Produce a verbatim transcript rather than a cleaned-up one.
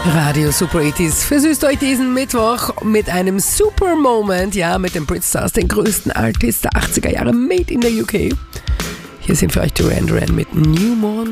Radio Super achtziger versüßt euch diesen Mittwoch mit einem Super Moment, ja, mit den Britstars, den größten Artists der achtziger Jahre, made in der U K. Hier sind für euch Duran Duran mit New Morn.